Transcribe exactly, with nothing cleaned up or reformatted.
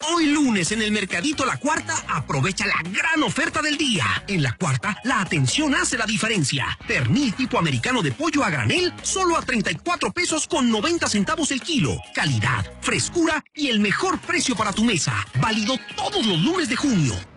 Hoy lunes en el Mercadito La Cuarta, aprovecha la gran oferta del día. En La Cuarta, la atención hace la diferencia. Pernil tipo americano de pollo a granel, solo a treinta y cuatro pesos con noventa centavos el kilo. Calidad, frescura y el mejor precio para tu mesa. Válido todos los lunes de junio.